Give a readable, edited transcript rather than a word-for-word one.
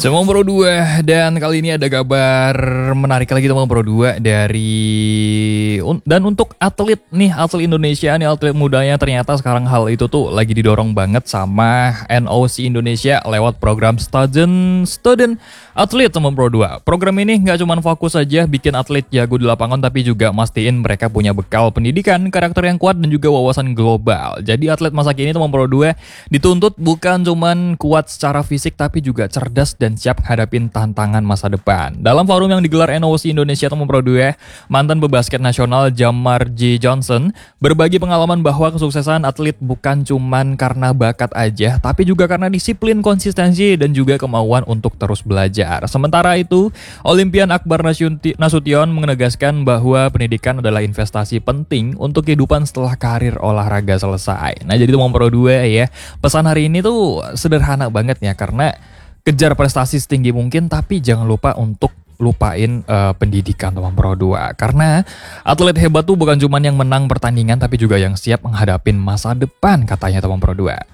Semua Pro 2 dan kali ini ada kabar menarik lagi teman Pro 2 dan untuk atlet Indonesia nih, atlet mudanya ternyata sekarang hal itu tuh lagi didorong banget sama NOC Indonesia lewat program Student Athlete teman Pro 2. Program ini nggak cuma fokus aja bikin atlet jago di lapangan tapi juga mastiin mereka punya bekal pendidikan, karakter yang kuat dan juga wawasan global. Jadi atlet masa kini teman Pro 2 dituntut bukan cuman kuat secara fisik tapi juga cerdas dan siap hadapin tantangan masa depan. Dalam forum yang digelar NOC Indonesia teman Pro 2, mantan pebasket nasional Jamar J. Johnson berbagi pengalaman bahwa kesuksesan atlet bukan cuman karena bakat aja, tapi juga karena disiplin, konsistensi, dan juga kemauan untuk terus belajar. Sementara itu, Olimpian Akbar Nasution menegaskan bahwa pendidikan adalah investasi penting untuk kehidupan setelah karir olahraga selesai. Nah, jadi teman Pro 2 ya, pesan hari ini tuh sederhana banget ya, karena kejar prestasi setinggi mungkin, tapi jangan lupa untuk lupain pendidikan teman Pro 2. Karena atlet hebat tuh bukan cuma yang menang pertandingan, tapi juga yang siap menghadapin masa depan, katanya teman Pro 2.